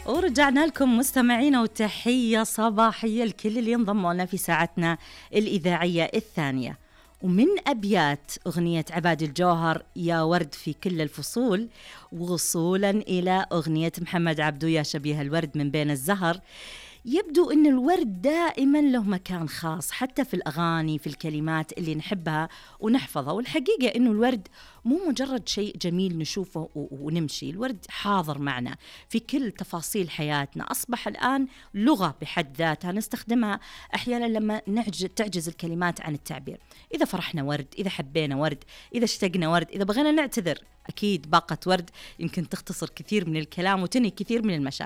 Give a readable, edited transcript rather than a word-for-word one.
ورجعنا لكم مستمعينا وتحية صباحية لكل اللي انضموا لنا في ساعتنا الإذاعية الثانية. ومن أبيات أغنية عباد الجوهر يا ورد في كل الفصول، وصولا إلى أغنية محمد عبدو يا شبيه الورد من بين الزهر، يبدو أن الورد دائما له مكان خاص حتى في الأغاني، في الكلمات اللي نحبها ونحفظها. والحقيقة أنه الورد مو مجرد شيء جميل نشوفه ونمشي، الورد حاضر معنا في كل تفاصيل حياتنا، أصبح الآن لغة بحد ذاتها نستخدمها أحيانا لما تعجز الكلمات عن التعبير. إذا فرحنا ورد، إذا حبينا ورد، إذا اشتقنا ورد، إذا بغينا نعتذر، أكيد باقة ورد يمكن تختصر كثير من الكلام وتنهي كثير من المشاكل.